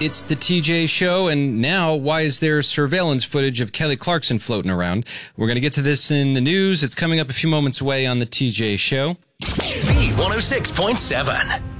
It's the TJ Show, and now, why is there surveillance footage of Kelly Clarkson floating around? We're going to get to this in the news. It's coming up a few moments away on the TJ Show. B106.7.